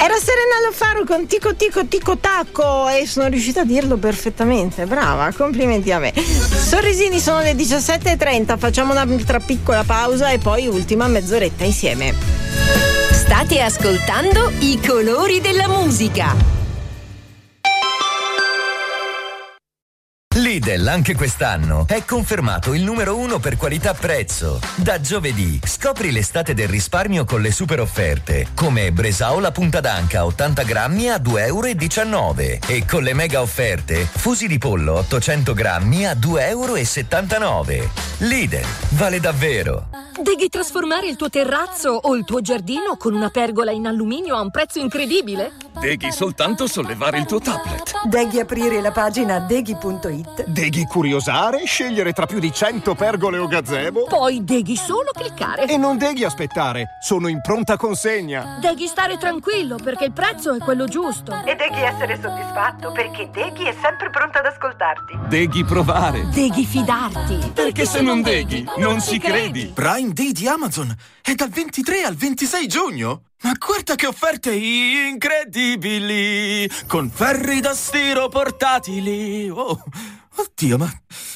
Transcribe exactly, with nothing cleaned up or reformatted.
Era Serena Alfaro con Tico Tico Tico Tacco e sono riuscita a dirlo perfettamente, brava, complimenti a me. Sorrisini, sono le diciassette e trenta, facciamo un'altra piccola pausa e poi ultima mezz'oretta insieme. State ascoltando I colori della musica. Lidl anche quest'anno è confermato il numero uno per qualità-prezzo. Da giovedì scopri l'estate del risparmio con le super offerte, come Bresaola punta d'anca ottanta grammi a due e diciannove euro e con le mega offerte fusi di pollo ottocento grammi a due e settantanove euro. Lidl, vale davvero. Devi trasformare il tuo terrazzo o il tuo giardino con una pergola in alluminio a un prezzo incredibile? Devi soltanto sollevare il tuo tablet. Devi aprire la pagina deghi punto it. Devi curiosare, scegliere tra più di cento pergole o gazebo. Poi devi solo cliccare. E non devi aspettare, sono in pronta consegna. Devi stare tranquillo perché il prezzo è quello giusto. E devi essere soddisfatto perché Deghi è sempre pronta ad ascoltarti. Devi provare. Devi fidarti. Perché, perché se, se non Deghi, non, non ci credi. credi. Prime Day di Amazon è dal ventitré al ventisei giugno. Ma guarda che offerte incredibili! Con ferri da stiro portatili! Oh, oddio, ma